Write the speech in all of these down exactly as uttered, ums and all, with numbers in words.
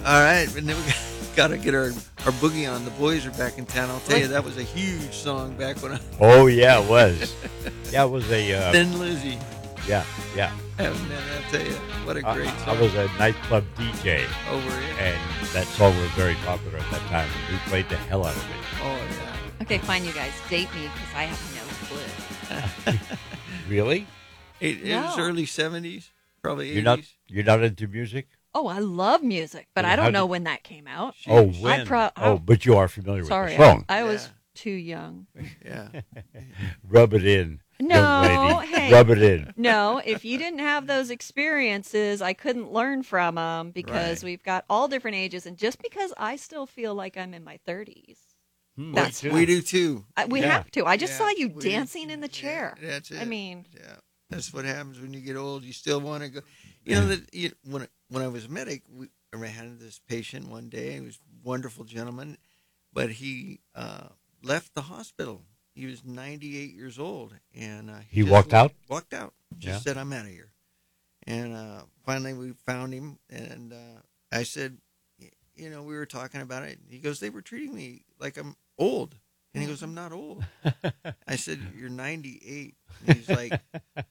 All right, and then we got to get our, our boogie on. The boys are back in town. I'll tell you, that was a huge song back when I... Oh, yeah, it was. Yeah, it was a... Uh, Thin Lizzy. Yeah, yeah. And I'll tell you, what a great I, song. I was a nightclub D J. Over it. And that song was very popular at that time. We played the hell out of it. Oh, yeah. Okay, fine, you guys. Date me because I have no clue. Really? It, it No. was early seventies, probably You're not eighties. you're not into music? Oh, I love music, but Well, I don't how know did- when that came out. Oh, Jeez. when? I pro- oh, but you are familiar Sorry, with the song. I, I was Yeah. too young. Yeah. Rub it in, No, young lady. hey. Rub it in. No, if you didn't have those experiences, I couldn't learn from them because Right. we've got all different ages. And just because I still feel like I'm in my thirties, Hmm, That's- me too. We do, too. I, we Yeah. have to. I just Yeah, saw you we do. dancing in the chair. Yeah, that's it. I mean, Yeah, that's what happens when you get old. You still want to go. You know that you, when when I was a medic, we, I had this patient one day. He was a wonderful gentleman, but he uh, left the hospital. He was ninety-eight years old, and uh, He just walked out? Walked out. Just Yeah. said, "I'm out of here." And uh, finally, we found him, and uh, I said, y- "You know, we were talking about it." He goes, "They were treating me like I'm old." And he goes, "I'm not old." I said, "You're ninety-eight." And he's like,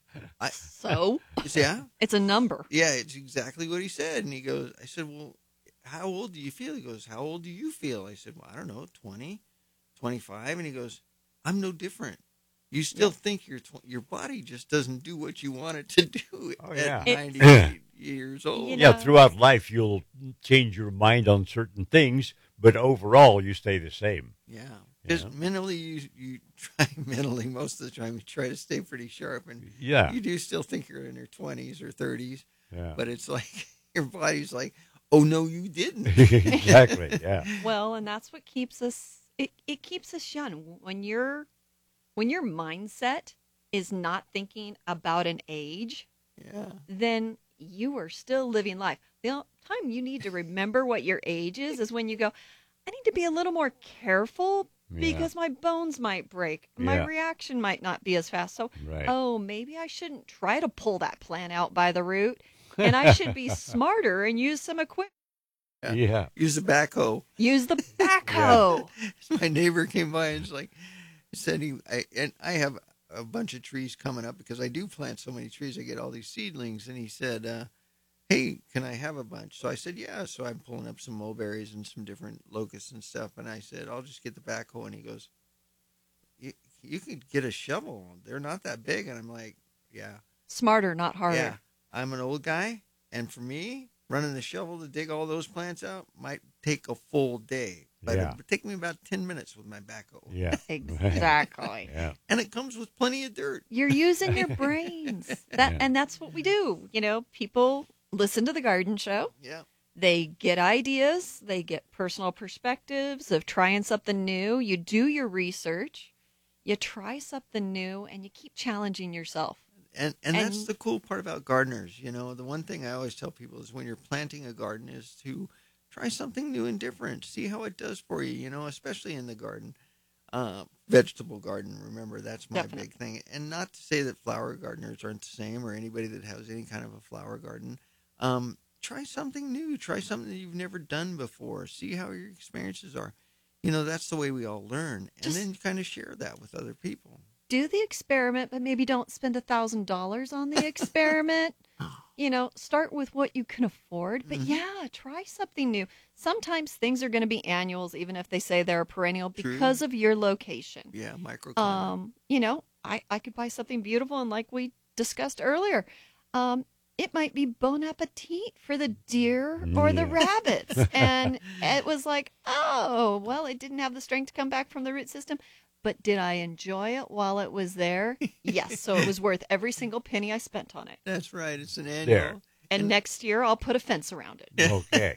I, so I said, "Yeah, it's a number. yeah, it's exactly what he said." And he goes, I said, "Well, how old do you feel?" He goes, "How old do you feel?" I said, "Well, I don't know, twenty, twenty-five." And he goes, "I'm no different. You still think your tw- your body just doesn't do what you want it to do Oh, at yeah. It- ninety-eight years old." You Yeah, know- throughout life you'll change your mind on certain things, but overall you stay the same. Yeah. Yeah. Because mentally, you you try mentally most of the time you try to stay pretty sharp, and Yeah. you do still think you're in your twenties or thirties, Yeah. but it's like your body's like, "Oh no, you didn't." Exactly. Yeah. Well, and that's what keeps us. It it keeps us young when you're when your mindset is not thinking about an age. Yeah. Then you are still living life. The only time you need to remember what your age is is when you go, I need to be a little more careful Yeah. because my bones might break. My Yeah. reaction might not be as fast. So, Right. oh, maybe I shouldn't try to pull that plant out by the root. And I should be smarter and use some equipment. Yeah. Yeah. Use the backhoe. Use the backhoe. My neighbor came by and was like, said he, I, and I have a bunch of trees coming up because I do plant so many trees. I get all these seedlings. And he said, uh, "Hey, can I have a bunch?" So I said, "Yeah." So I'm pulling up some mulberries and some different locusts and stuff. And I said, "I'll just get the backhoe." And he goes, "You, you could get a shovel. They're not that big." And I'm like, "Yeah, Smarter, not harder. yeah. I'm an old guy. And for me, running the shovel to dig all those plants out might take a full day. But Yeah. it would take me about ten minutes with my backhoe. Yeah. Exactly. Yeah. And it comes with plenty of dirt. You're using your brains. That Yeah. and that's what we do. You know, people listen to the garden show. Yeah. They get ideas, they get personal perspectives of trying something new. You do your research, you try something new, and you keep challenging yourself. And, and that's And- the cool part about gardeners. You know, the one thing I always tell people is when you're planting a garden is to try something new and different. See how it does for you, you know, especially in the garden. Uh, vegetable garden, remember, that's my Definitely. big thing. And not to say that flower gardeners aren't the same or anybody that has any kind of a flower garden. Um, try something new. Try something that you've never done before. See how your experiences are. You know, that's the way we all learn. And Just- then kind of share that with other people. Do the experiment, but maybe don't spend a thousand dollars on the experiment. You know, start with what you can afford, but Mhm. yeah, try something new. Sometimes things are going to be annuals, even if they say they're perennial, True. because of your location. Yeah, microclimate. Um, you know, I, I could buy something beautiful, and like we discussed earlier, um, it might be bon appetit for the deer or the Yeah. rabbits. And it was like, oh, well, it didn't have the strength to come back from the root system. But did I enjoy it while it was there? Yes. So it was worth every single penny I spent on it. That's right. It's an annual. There. And, And- next year, I'll put a fence around it. Okay.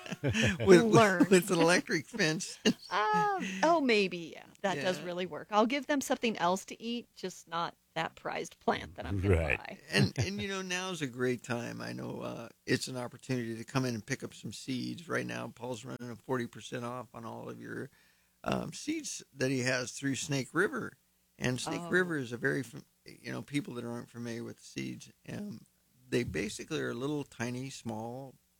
with, Learn. with an electric fence. Um, oh, maybe. Yeah, that does Yeah. really work. I'll give them something else to eat, just not that prized plant that I'm going Right. to buy. and and you know, now's a great time. I know uh, it's an opportunity to come in and pick up some seeds. Right now, Paul's running a forty percent off on all of your um, seeds that he has through Snake River. And Snake Oh. River is a very, fam- you know, people that aren't familiar with the seeds, um, they basically are little tiny, small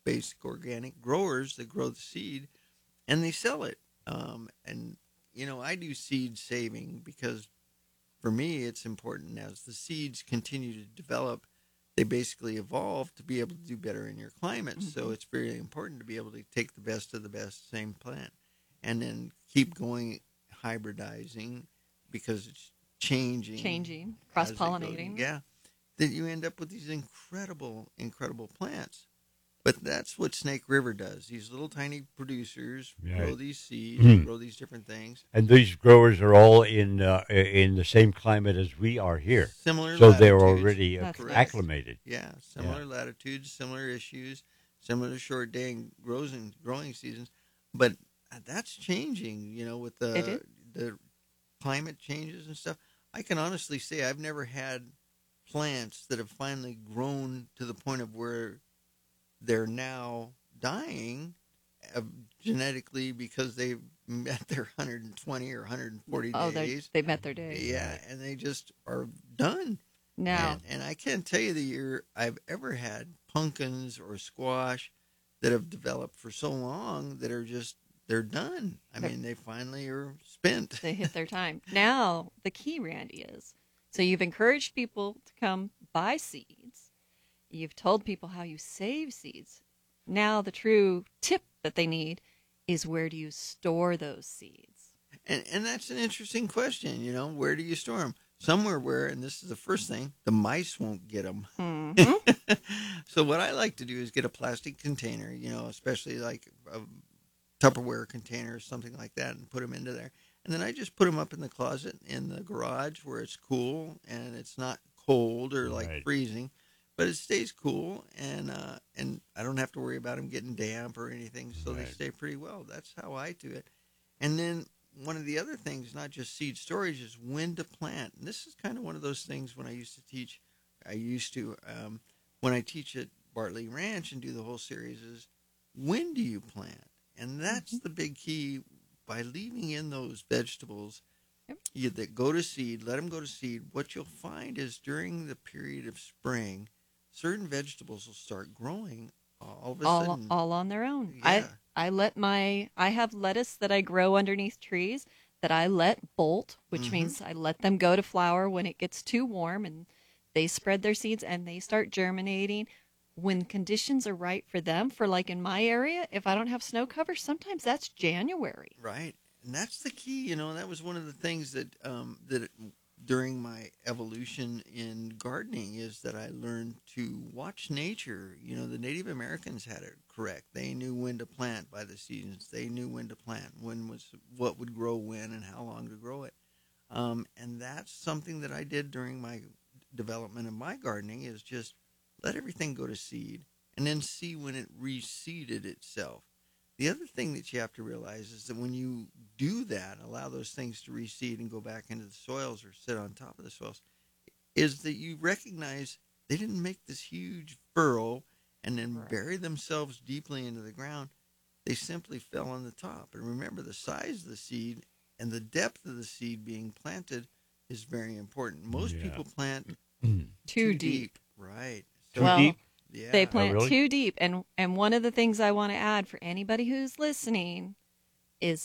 basic organic growers that grow the seed and they sell it. Um, and, you know, I do seed saving because for me, it's important as the seeds continue to develop, they basically evolve to be able to do better in your climate. Mm-hmm. So it's very important to be able to take the best of the best, same plant, and then keep going hybridizing because it's changing. Changing, cross-pollinating. Yeah. That you end up with these incredible, incredible plants. But that's what Snake River does. These little tiny producers right. grow these seeds, mm. grow these different things. And these growers are all in uh, in the same climate as we are here. Similar so latitudes. they're already uh, acclimated. Yeah, similar yeah. latitudes, similar issues, similar short day and growing, growing seasons. But that's changing, you know, with the the climate changes and stuff. I can honestly say I've never had plants that have finally grown to the point of where they're now dying uh, genetically because they've met their one hundred twenty or one hundred forty oh, days. They've met their days. Yeah, and they just are done. Now, and, and I can't tell you the year I've ever had pumpkins or squash that have developed for so long that are just, they're done. I they're, mean, they finally are spent. They hit their time. Now, the key, Randy, is, so you've encouraged people to come buy seeds. You've told people how you save seeds. Now the true tip that they need is where do you store those seeds? And and that's an interesting question, you know, where do you store them? Somewhere where, and this is the first thing, the mice won't get them. Mm-hmm. So what I like to do is get a plastic container, you know, especially like a Tupperware container or something like that, and put them into there. And then I just put them up in the closet in the garage where it's cool and it's not cold or like right. freezing. But it stays cool, and uh, and I don't have to worry about them getting damp or anything, so right. they stay pretty well. That's how I do it. And then one of the other things, not just seed storage, is when to plant. And this is kind of one of those things when I used to teach. I used to, um, when I teach at Bartley Ranch and do the whole series, is when do you plant? And that's mm-hmm. the big key. By leaving in those vegetables yep. you, that go to seed, let them go to seed, what you'll find is during the period of spring, certain vegetables will start growing all of a all, sudden. All on their own. Yeah. I I let my I have lettuce that I grow underneath trees that I let bolt, which mm-hmm. means I let them go to flower when it gets too warm, and they spread their seeds and they start germinating when conditions are right for them. For like in my area, if I don't have snow cover, sometimes that's January. Right, and that's the key. You know, that was one of the things that um, that. It, during my evolution in gardening is that I learned to watch nature. You know, the Native Americans had it correct. They knew when to plant by the seasons. They knew when to plant, when was what would grow when and how long to grow it. Um, and that's something that I did during my development of my gardening is just let everything go to seed and then see when it reseeded itself. The other thing that you have to realize is that when you do that, allow those things to reseed and go back into the soils or sit on top of the soils, is that you recognize they didn't make this huge furrow and then right. bury themselves deeply into the ground. They simply fell on the top. And remember, the size of the seed and the depth of the seed being planted is very important. Most yeah. people plant too, too deep. deep. Right. So, too well, deep? Yeah. They plant oh, really? too deep. And and one of the things I want to add for anybody who's listening is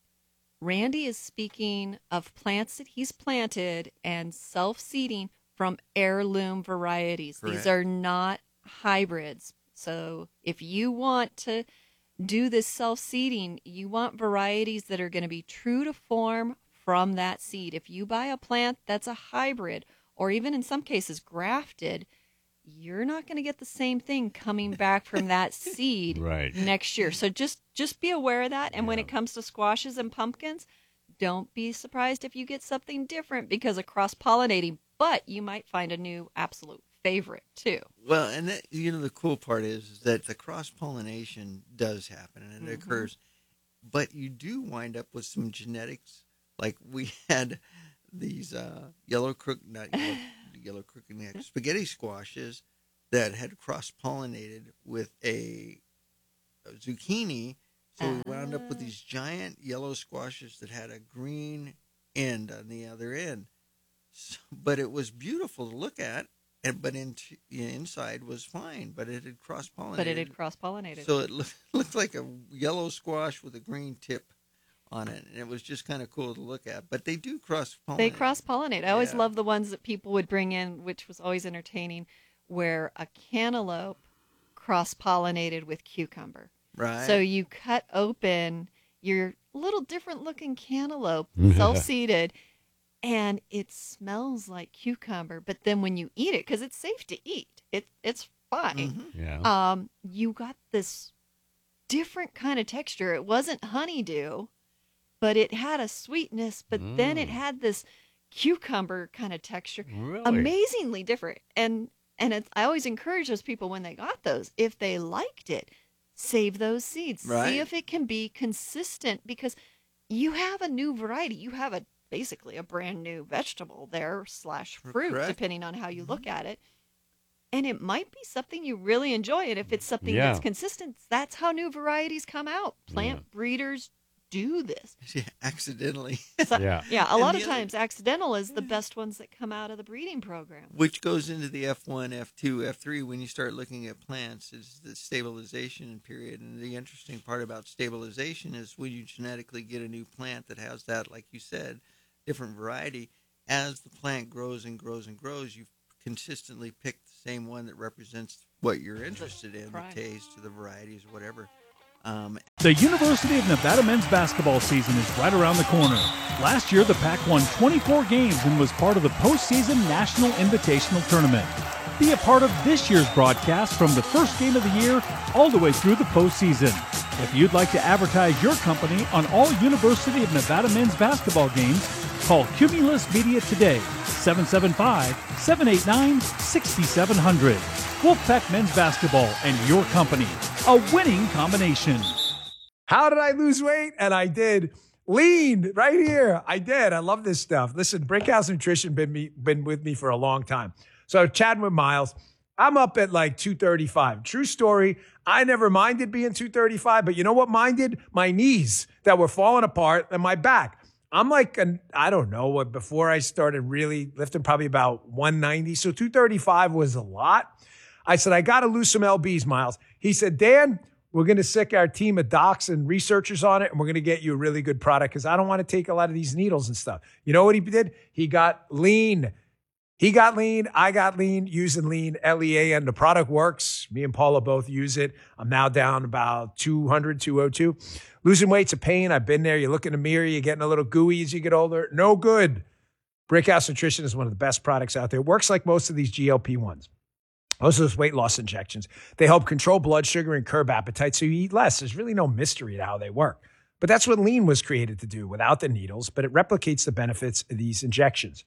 Randy is speaking of plants that he's planted and self-seeding from heirloom varieties. Correct. These are not hybrids. So if you want to do this self-seeding, you want varieties that are going to be true to form from that seed. If you buy a plant that's a hybrid or even in some cases grafted, you're not going to get the same thing coming back from that seed right. next year. So just just be aware of that. And yeah. when it comes to squashes and pumpkins, don't be surprised if you get something different because of cross-pollinating. But you might find a new absolute favorite too. Well, and that, you know, the cool part is, is that the cross-pollination does happen and it mm-hmm. occurs. But you do wind up with some genetics. Like we had these uh, yellow crook, not yellow, yellow crooked neck spaghetti squashes that had cross-pollinated with a, a zucchini. So we wound up with these giant yellow squashes that had a green end on the other end. So, but it was beautiful to look at. and, but in, inside was fine, but it had cross-pollinated. But it had cross-pollinated. So it looked, looked like a yellow squash with a green tip on it, and it was just kind of cool to look at. But they do cross-pollinate. They cross-pollinate. I always Yeah. love the ones that people would bring in, which was always entertaining, where a cantaloupe cross-pollinated with cucumber. Right. So you cut open your little different-looking cantaloupe, self-seeded, and it smells like cucumber. But then when you eat it, because it's safe to eat, it it's fine. Mhm. Yeah. Um, you got this different kind of texture. It wasn't honeydew, but it had a sweetness, but then it Mm. had this cucumber kind of texture. Really? Amazingly different. And and it's, I always encourage those people when they got those, if they liked it, save those seeds. Right. See if it can be consistent, because you have a new variety. You have a basically a brand new vegetable there slash fruit, Correct. depending on how you look at it. And it might be something you really enjoy. And if it's something Yeah. that's consistent, that's how new varieties come out. Plant Yeah. breeders do this. Yeah, accidentally. So- Yeah. yeah, a And lot the of other- times accidental is the best ones that come out of the breeding program. Which goes into the F one, F two, F three when you start looking at plants is the stabilization period. And the interesting part about stabilization is when you genetically get a new plant that has that, like you said, different variety, as the plant grows and grows and grows, you consistently pick the same one that represents what you're interested in, prime. the taste or the varieties or whatever. Um, The University of Nevada men's basketball season is right around the corner. Last year, the Pac won twenty-four games and was part of the postseason National Invitational Tournament. Be a part of this year's broadcast from the first game of the year all the way through the postseason. If you'd like to advertise your company on all University of Nevada men's basketball games, call Cumulus Media today, seven seven five, seven eight nine, six seven zero zero. Wolfpack Men's Basketball and your company, a winning combination. How did I lose weight? And I did. Lean right here. I did. I love this stuff. Listen, Brickhouse Nutrition been me been with me for a long time. So chatting with Miles, I'm up at like two thirty-five. True story. I never minded being two thirty-five, but you know what minded? My knees that were falling apart and my back. I'm like, an, I don't know what, before I started really lifting, probably about one ninety. So two thirty-five was a lot. I said, I got to lose some L Bs, Miles. He said, Dan, we're going to sick our team of docs and researchers on it, and we're going to get you a really good product because I don't want to take a lot of these needles and stuff. You know what he did? He got lean. He got lean. I got lean using lean, L E A, and the product works. Me and Paula both use it. I'm now down about two hundred, two oh two. Losing weight's a pain. I've been there. You look in the mirror, you're getting a little gooey as you get older. No good. Brickhouse Nutrition is one of the best products out there. It works like most of these G L P ones. Most of those weight loss injections. They help control blood sugar and curb appetite so you eat less. There's really no mystery to how they work. But that's what lean was created to do without the needles, but it replicates the benefits of these injections.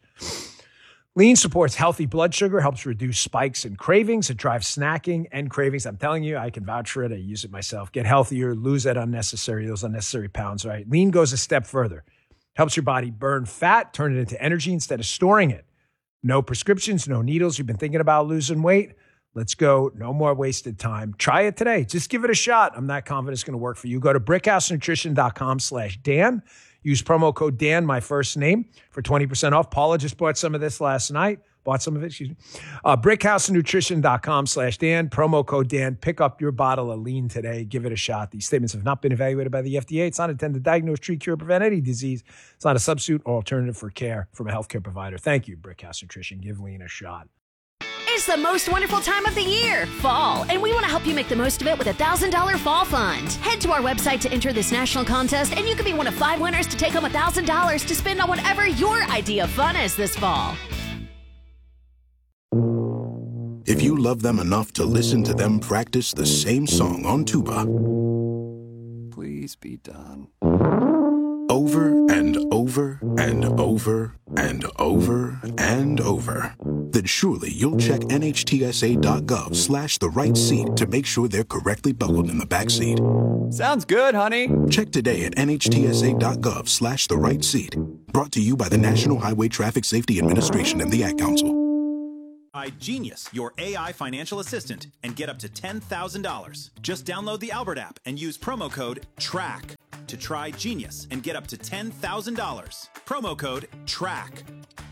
Lean supports healthy blood sugar, helps reduce spikes and cravings. It drives snacking and cravings. I'm telling you, I can vouch for it. I use it myself. Get healthier, lose that unnecessary, those unnecessary pounds, right? Lean goes a step further. Helps your body burn fat, turn it into energy instead of storing it. No prescriptions, no needles. You've been thinking about losing weight? Let's go. No more wasted time. Try it today. Just give it a shot. I'm not confident it's going to work for you. Go to brickhousenutrition.com slash Dan. Use promo code Dan, my first name, for twenty percent off. Paula just bought some of this last night. Bought some of it, excuse me. Uh, brickhousenutrition.com slash Dan. Promo code Dan. Pick up your bottle of lean today. Give it a shot. These statements have not been evaluated by the F D A. It's not intended to diagnose, treat, cure, prevent any disease. It's not a substitute or alternative for care from a healthcare provider. Thank you, Brickhouse Nutrition. Give lean a shot. It's the most wonderful time of the year, fall, and we want to help you make the most of it with a one thousand dollars Fall Fund. Head to our website to enter this national contest, and you could be one of five winners to take home one thousand dollars to spend on whatever your idea of fun is this fall. If you love them enough to listen to them practice the same song on tuba, please be done. Over and over and over and over and over, then surely you'll check nhtsa.gov slash the right seat to make sure they're correctly buckled in the back seat. Sounds good, honey. Check today at nhtsa.gov slash the right seat. Brought to you by the National Highway Traffic Safety Administration and the Ad Council. Genius, your A I financial assistant, and get up to ten thousand dollars. Just download the Albert app and use promo code TRACK to try Genius and get up to ten thousand dollars. Promo code TRACK.